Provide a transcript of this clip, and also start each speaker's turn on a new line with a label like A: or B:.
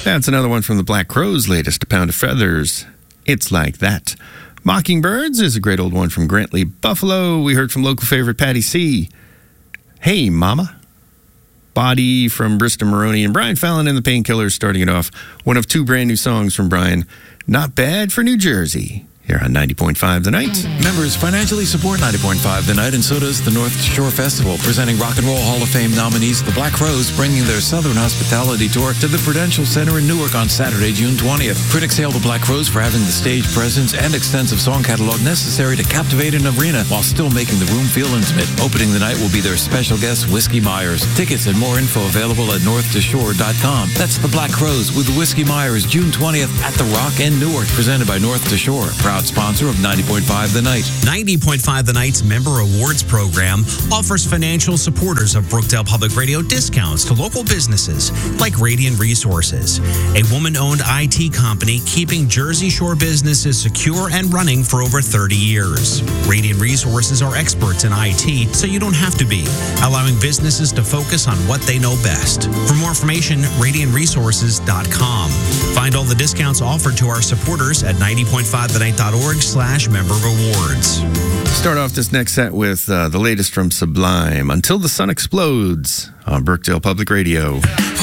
A: That's another one from the Black Crowes' latest, A Pound of Feathers. It's Like That. Mockingbirds is a great old one from Grantley, Buffalo. We heard from local favorite Patty C. Hey, Mama. Body from Bristol Maroney and Brian Fallon and the Painkillers starting it off. One of two brand new songs from Brian. Not Bad for New Jersey. Here on 90.5 The Night.
B: Members financially support 90.5 The Night, and so does the North Shore Festival, presenting Rock and Roll Hall of Fame nominees the Black Crowes, bringing their Southern Hospitality Tour to the Prudential Center in Newark on Saturday, June 20th. Critics hail the Black Crowes for having the stage presence and extensive song catalog necessary to captivate an arena while still making the room feel intimate. Opening the night will be their special guest, Whiskey Myers. Tickets and more info available at northtashore.com. That's the Black Crowes with Whiskey Myers, June 20th at the Rock in Newark, presented by North to Shore. Proud sponsor of 90.5 The Night.
C: 90.5 The Night's Member Awards program offers financial supporters of Brookdale Public Radio discounts to local businesses like Radiant Resources, a woman-owned IT company keeping Jersey Shore businesses secure and running for over 30 years. Radiant Resources are experts in IT, so you don't have to be, allowing businesses to focus on what they know best. For more information, radiantresources.com. Find all the discounts offered to our supporters at 90.5thenight.org/member rewards.
A: Start off this next set with the latest from Sublime, Until the Sun Explodes, on Brookdale Public Radio.